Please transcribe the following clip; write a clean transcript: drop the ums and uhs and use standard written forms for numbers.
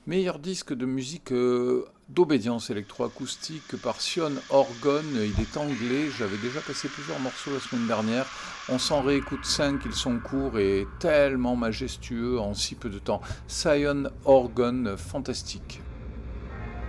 Meilleur disque de musique d'obédience électroacoustique par Sion Orgon. Il est anglais, j'avais déjà passé plusieurs morceaux la semaine dernière. On s'en réécoute 5, ils sont courts et tellement majestueux en si peu de temps. Sion Orgon, fantastique.